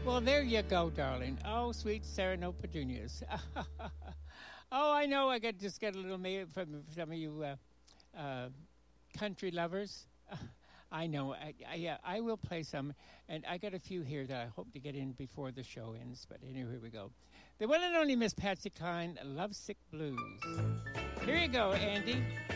Well, there you go, darling. Oh, sweet Sarah No Petunias. Oh, I know. I got just got a little mail from some of you uh, country lovers. I know. Yeah, I will play some, and I got a few here that I hope to get in before the show ends. But anyway, here we go. The one and only Miss Patsy Cline, "Lovesick Blues." Here you go, Andy.